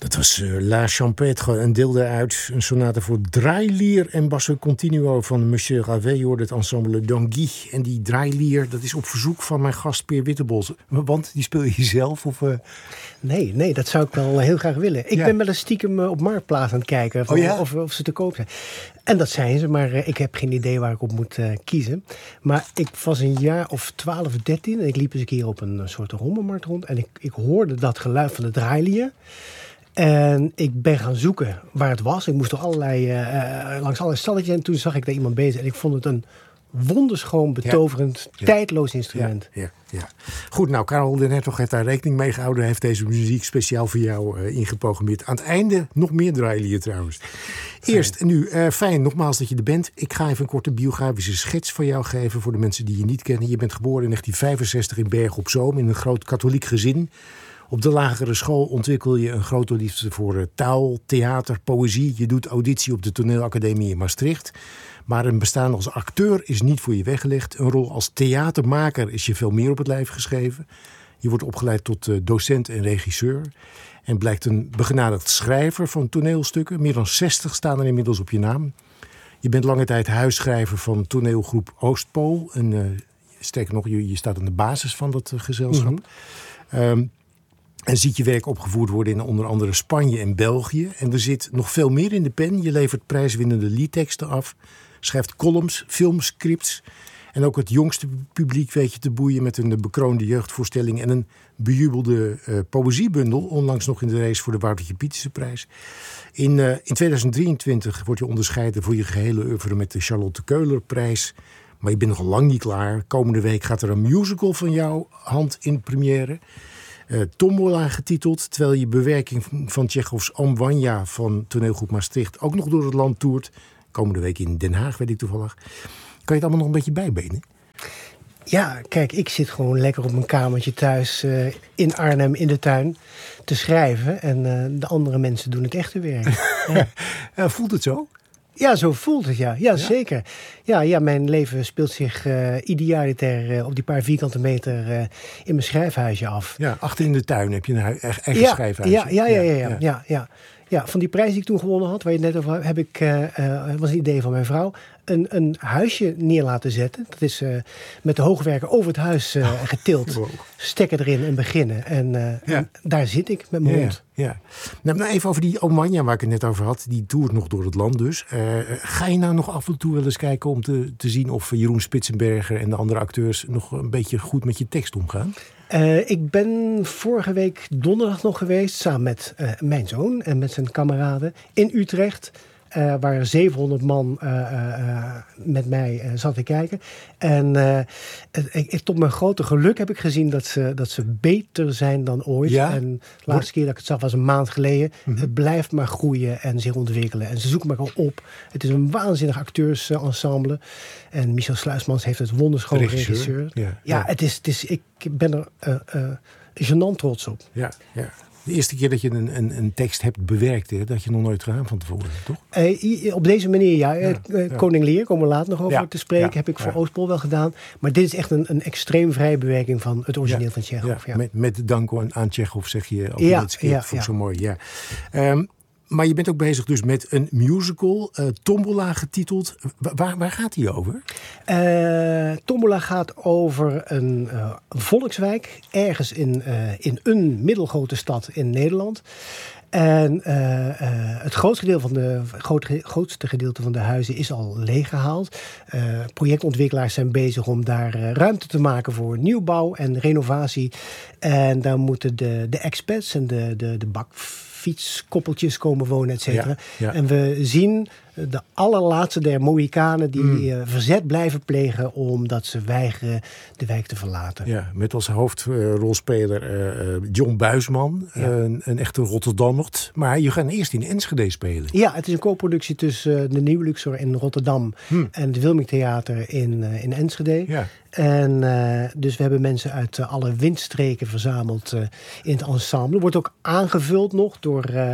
Dat was La Champêtre, een deel daaruit. Een sonate voor draailier en basso continuo van Monsieur Ravel. Je hoorde het ensemble Danguy. En die draailier, dat is op verzoek van mijn gast Peer Wittebos. Want die speel je zelf? Of, Nee, dat zou ik wel heel graag willen. Ik ben wel eens stiekem op Marktplaats aan het kijken of ze te koop zijn. En dat zijn ze, maar ik heb geen idee waar ik op moet kiezen. Maar ik was een jaar of 12, 13 en ik liep eens een keer op een soort rommelmarkt rond. En ik hoorde dat geluid van de draailier. En ik ben gaan zoeken waar het was. Ik moest door langs allerlei stalletjes en toen zag ik daar iemand bezig. En ik vond het een wonderschoon, betoverend, tijdloos instrument. Ja. Goed, nou, Karel de Hertog heeft daar rekening mee gehouden. Hij heeft deze muziek speciaal voor jou ingeprogrammeerd. Aan het einde nog meer draailier trouwens. Eerst, nu, fijn, nogmaals dat je er bent. Ik ga even een korte biografische schets van jou geven voor de mensen die je niet kennen. Je bent geboren in 1965 in Bergen op Zoom in een groot katholiek gezin. Op de lagere school ontwikkel je een grote liefde voor taal, theater, poëzie. Je doet auditie op de Toneelacademie in Maastricht. Maar een bestaan als acteur is niet voor je weggelegd. Een rol als theatermaker is je veel meer op het lijf geschreven. Je wordt opgeleid tot docent en regisseur. En blijkt een begenadigd schrijver van toneelstukken. Meer dan 60 staan er inmiddels op je naam. Je bent lange tijd huisschrijver van toneelgroep Oostpool. En sterker nog, je staat aan de basis van dat gezelschap. Mm-hmm. En ziet je werk opgevoerd worden in onder andere Spanje en België. En er zit nog veel meer in de pen. Je levert prijswinnende liedteksten af. Schrijft columns, filmscripts. En ook het jongste publiek weet je te boeien met een bekroonde jeugdvoorstelling en een bejubelde poëziebundel. Onlangs nog in de race voor de Woutertje Pieterse prijs. In 2023 word je onderscheiden voor je gehele oeuvre met de Charlotte Keuler prijs. Maar je bent nog lang niet klaar. Komende week gaat er een musical van jouw hand in première. Tombola getiteld, terwijl je bewerking van Tjechovs Oom Vanja van toneelgroep Maastricht ook nog door het land toert. Komende week in Den Haag, weet ik toevallig. Kan je het allemaal nog een beetje bijbenen? Ja, kijk, ik zit gewoon lekker op mijn kamertje thuis in Arnhem in de tuin te schrijven. En de andere mensen doen het echte werk. Voelt het zo? Ja, zo voelt het, ja, zeker. Ja, mijn leven speelt zich idealiter op die paar vierkante meter in mijn schrijfhuisje af. Ja, achter in de tuin heb je een eigen schrijfhuisje. Ja, van die prijs die ik toen gewonnen had, waar je het net over had, heb ik, was een idee van mijn vrouw, een huisje neer laten zetten. Dat is met de hoogwerker over het huis getild. Wow. Stekker erin en beginnen. En daar zit ik met mijn hond. Ja. Nou, even over die Omanja waar ik het net over had. Die toert nog door het land dus. Ga je nou nog af en toe wel eens kijken om te zien of Jeroen Spitsenberger en de andere acteurs nog een beetje goed met je tekst omgaan? Ik ben vorige week donderdag nog geweest samen met mijn zoon en met zijn kameraden in Utrecht. Waar 700 man met mij zat te kijken. En tot mijn grote geluk heb ik gezien dat ze beter zijn dan ooit. Ja? En de laatste keer dat ik het zag was een maand geleden. Mm-hmm. Het blijft maar groeien en zich ontwikkelen. En ze zoeken me gewoon op. Het is een waanzinnig acteursensemble. En Michel Sluismans heeft het wonderschoon regisseur. Ja, het is, ik ben er gênant trots op. Ja. De eerste keer dat je een tekst hebt bewerkt, hè, dat je nog nooit gedaan van tevoren, toch? Op deze manier, Koning Lear, komen we later nog over te spreken, heb ik voor Oostpool wel gedaan. Maar dit is echt een extreem vrije bewerking van het origineel van Tjechov. Ja. Met dank aan Tjechov zeg je ook dit keer. Vond ik zo mooi, maar je bent ook bezig dus met een musical, Tombola getiteld. Waar gaat die over? Tombola gaat over een volkswijk, ergens in een middelgrote stad in Nederland. En het grootste gedeelte van de huizen is al leeggehaald. Projectontwikkelaars zijn bezig om daar ruimte te maken voor nieuwbouw en renovatie. En daar moeten de expats en de bakfietskoppeltjes komen wonen, et cetera. Ja. En we zien de allerlaatste der Mohikanen die verzet blijven plegen omdat ze weigeren de wijk te verlaten. Ja, met als hoofdrolspeler John Buisman, een echte Rotterdammer. Maar je gaat eerst in Enschede spelen. Ja, het is een co-productie tussen de Nieuw Luxor in Rotterdam en het Wilming Theater in Enschede. Ja. En dus we hebben mensen uit alle windstreken verzameld in het ensemble. Wordt ook aangevuld nog door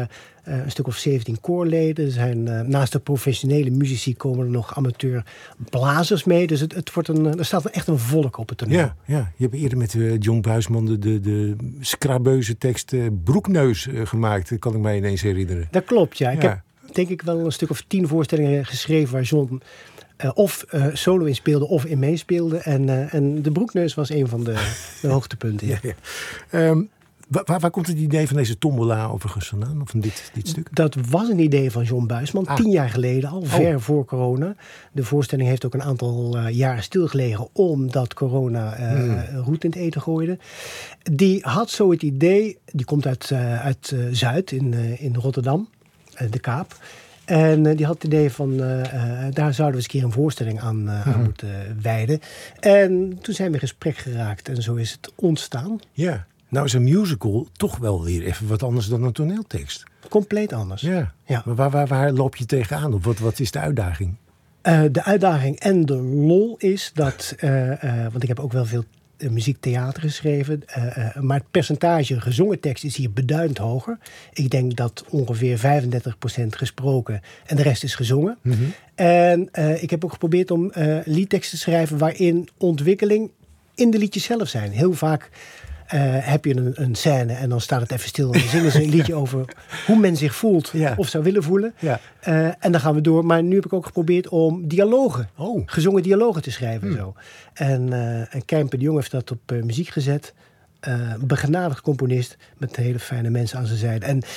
Een stuk of 17 koorleden. Er zijn, naast de professionele muzici komen er nog amateur blazers mee. Dus er staat echt een volk op het toneel. Ja. Je hebt eerder met John Buisman de scrabeuze tekst Broekneus gemaakt. Dat kan ik mij ineens herinneren. Dat klopt, ja. Ik heb denk ik wel een stuk of 10 voorstellingen geschreven waar John of solo in speelde of in meespeelde. En de Broekneus was een van de hoogtepunten. Ja. Waar komt het idee van deze tombola overigens vandaan? Of van dit stuk? Dat was een idee van John Buisman, 10 jaar geleden al, ver voor corona. De voorstelling heeft ook een aantal jaren stilgelegen omdat corona roet in het eten gooide. Die had zo het idee, die komt uit Zuid in Rotterdam, de Kaap. En die had het idee van, daar zouden we eens een keer een voorstelling aan moeten wijden. En toen zijn we in gesprek geraakt en zo is het ontstaan. Ja. Nou is een musical toch wel weer even wat anders dan een toneeltekst. Compleet anders. Ja. Maar waar loop je tegenaan? Of wat is de uitdaging? De uitdaging en de lol is dat... want ik heb ook wel veel muziektheater geschreven. Maar het percentage gezongen tekst is hier beduidend hoger. Ik denk dat ongeveer 35% gesproken en de rest is gezongen. Mm-hmm. En ik heb ook geprobeerd om liedteksten te schrijven waarin ontwikkeling in de liedjes zelf zijn. Heel vaak... heb je een scène en dan staat het even stil. En dan zingen ze een liedje over hoe men zich voelt of zou willen voelen. Ja. En dan gaan we door. Maar nu heb ik ook geprobeerd om dialogen, gezongen dialogen te schrijven. Zo. En Keimper de Jong heeft dat op muziek gezet. Begenadigd componist met hele fijne mensen aan zijn zijde. En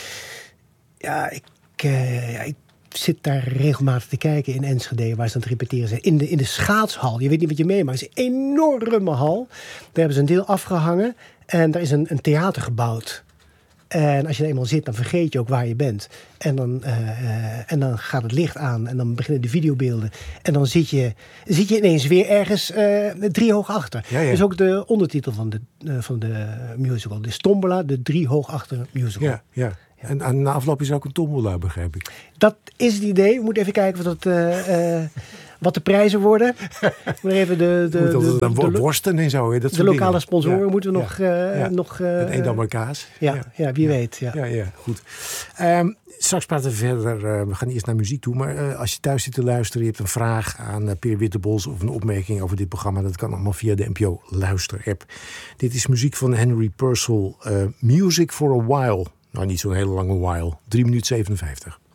ik zit daar regelmatig te kijken in Enschede, waar ze aan het repeteren zijn. In de schaatshal. Je weet niet wat je meemaakt. Het is een enorme hal. Daar hebben ze een deel afgehangen. En daar is een theater gebouwd. En als je er eenmaal zit, dan vergeet je ook waar je bent. En dan gaat het licht aan. En dan beginnen de videobeelden. En dan zit je ineens weer ergens 3 hoog achter. Ja. Dat is ook de ondertitel van de musical. De Tombola, de 3 hoog achter musical. Ja. En na afloop is ook een tombola, begrijp ik. Dat is het idee. We moeten even kijken wat de prijzen worden. We even de worsten en zo. Dat de lokale sponsoren moeten we nog... een Edammer kaas. Ja, wie weet. Ja, goed. Straks praten we verder. We gaan eerst naar muziek toe. Maar als je thuis zit te luisteren, je hebt een vraag aan Peer Wittebols of een opmerking over dit programma. Dat kan allemaal via de NPO Luister-app. Dit is muziek van Henry Purcell. Music for a While. Nou, niet zo'n hele lange while. 3 minuten 57.